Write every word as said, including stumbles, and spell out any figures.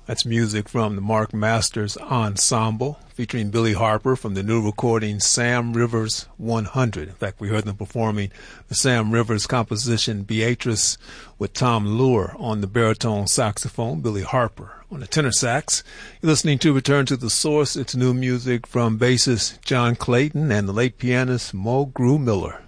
That's music from the Mark Masters Ensemble, featuring Billy Harper from the new recording Sam Rivers one hundred. In fact, we heard them performing the Sam Rivers composition Beatrice with Tom Lure on the baritone saxophone, Billy Harper on the tenor sax. You're listening to Return to the Source. It's new music from bassist John Clayton and the late pianist Mo Grew Miller.